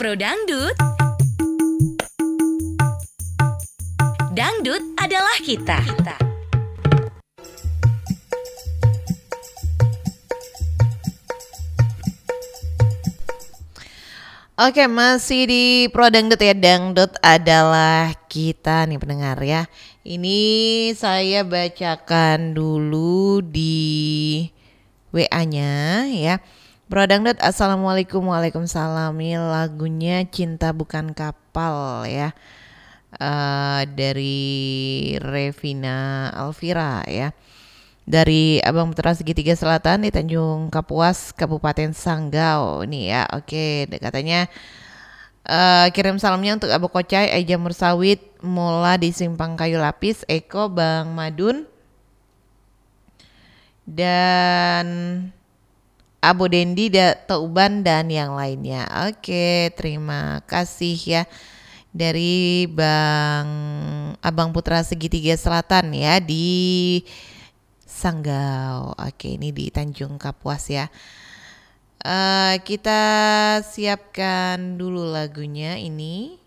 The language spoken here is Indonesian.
Pro Dangdut. Dangdut adalah kita. Oke, masih di Pro Dangdut ya. Dangdut adalah kita nih pendengar ya. Ini saya bacakan dulu di WA-nya ya. Pro Dangdut, Assalamualaikum, Waalaikumsalam. Ini lagunya Cinta Bukan Kapal ya. Dari Revina Alvira ya. Dari Abang Putra Segitiga Selatan di Tanjung Kapuas, Kabupaten Sanggau nih ya. Oke, katanya kirim salamnya untuk Abu Kocai, Eja Mursawit, Mola di Simpang Kayu Lapis, Eko, Bang Madun, dan Abu Dendi, Tauban, dan yang lainnya. Oke, terima kasih ya. Dari Abang Putra Segitiga Selatan ya di Sanggau. Oke, ini di Tanjung Kapuas ya. Kita siapkan dulu lagunya ini.